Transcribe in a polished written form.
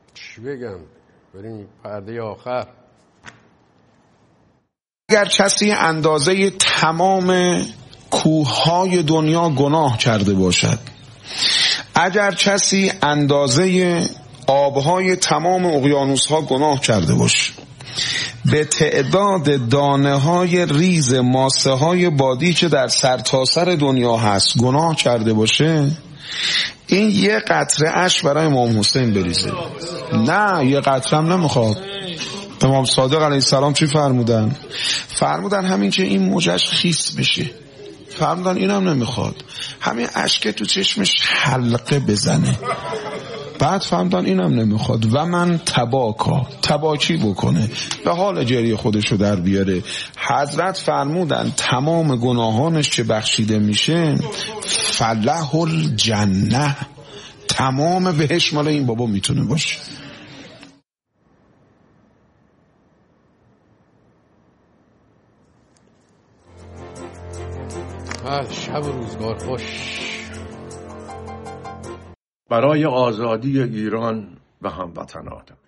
چی بگم؟ بریم پرده آخر. اگر کسی اندازه تمام کوههای دنیا گناه کرده باشد، اگر کسی اندازه آبهای تمام اقیانوسها گناه کرده باشد، به تعداد دانه های ریز ماسه های بادی که در سرتاسر دنیا هست گناه کرده باشه، این یه قطره اشک برای امام حسین بریزه. نه یه قطره هم نمیخواد. امام صادق علیه السلام چی فرمودن؟ فرمودن همین که این موجش خیس بشه. فرمودن اینم نمیخواد، همین اشک تو چشمش حلقه بزنه. بعد فرمودن اینم نمیخواد و من تباکی بکنه، به حال جری خودشو در بیاره. حضرت فرمودن تمام گناهانش که بخشیده میشه فله الجنه، تمام بهش مال این بابا میتونه باشه. شب و روزگار خوش. برای آزادی ایران و هموطنانم.